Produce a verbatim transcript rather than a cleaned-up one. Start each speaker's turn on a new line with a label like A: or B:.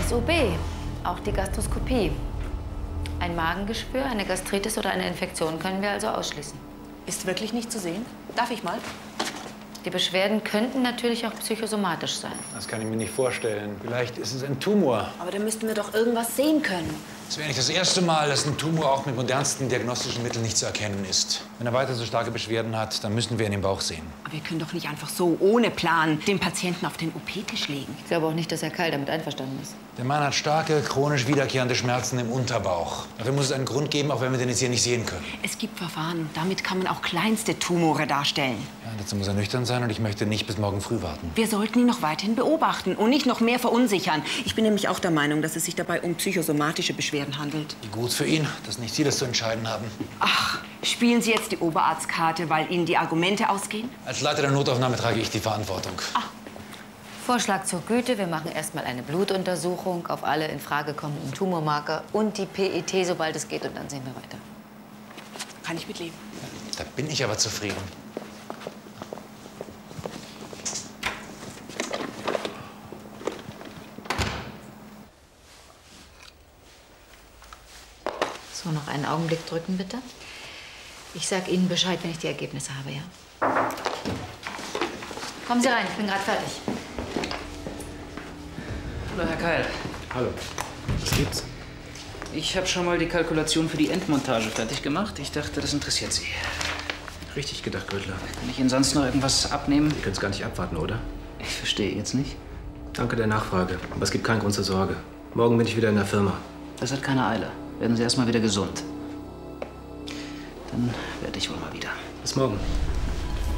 A: S O B, auch die Gastroskopie. Ein Magengeschwür, eine Gastritis oder eine Infektion können wir also ausschließen.
B: Ist wirklich nicht zu sehen? Darf ich mal?
A: Die Beschwerden könnten natürlich auch psychosomatisch sein.
C: Das kann ich mir nicht vorstellen. Vielleicht ist es ein Tumor.
B: Aber da müssten wir doch irgendwas sehen können.
C: Es wäre nicht das erste Mal, dass ein Tumor auch mit modernsten diagnostischen Mitteln nicht zu erkennen ist. Wenn er weiter so starke Beschwerden hat, dann müssen wir ihn im Bauch sehen.
B: Aber wir können doch nicht einfach so, ohne Plan, den Patienten auf den O P-Tisch legen.
A: Ich glaube auch nicht, dass Herr Keil damit einverstanden ist.
C: Der Mann hat starke, chronisch wiederkehrende Schmerzen im Unterbauch. Dafür muss es einen Grund geben, auch wenn wir den jetzt hier nicht sehen können.
B: Es gibt Verfahren, damit kann man auch kleinste Tumore darstellen.
C: Ja, dazu muss er nüchtern sein und ich möchte nicht bis morgen früh warten.
B: Wir sollten ihn noch weiterhin beobachten und nicht noch mehr verunsichern. Ich bin nämlich auch der Meinung, dass es sich dabei um psychosomatische Beschwerden handelt.
C: Wie gut für ihn, dass nicht Sie das zu entscheiden haben.
B: Ach, spielen Sie jetzt die Oberarztkarte, weil Ihnen die Argumente ausgehen?
C: Als Leiter der Notaufnahme trage ich die Verantwortung.
B: Ah.
A: Vorschlag zur Güte, wir machen erstmal eine Blutuntersuchung auf alle in Frage kommenden Tumormarker und die P E T, sobald es geht, und dann sehen wir weiter.
B: Kann ich mitleben.
C: Da bin ich aber zufrieden.
A: So, noch einen Augenblick drücken, bitte. Ich sag Ihnen Bescheid, wenn ich die Ergebnisse habe, ja? Kommen Sie rein, ich bin gerade fertig.
D: Hallo, Herr Keil.
E: Hallo. Was gibt's?
D: Ich habe schon mal die Kalkulation für die Endmontage fertig gemacht. Ich dachte, das interessiert Sie.
E: Richtig gedacht, Grödler.
D: Kann ich Ihnen sonst noch irgendwas abnehmen?
E: Sie können es gar nicht abwarten, oder?
D: Ich verstehe jetzt nicht.
E: Danke der Nachfrage. Aber es gibt keinen Grund zur Sorge. Morgen bin ich wieder in der Firma.
D: Das hat keine Eile. Werden Sie erst mal wieder gesund. Dann werde ich wohl mal wieder.
E: Bis morgen.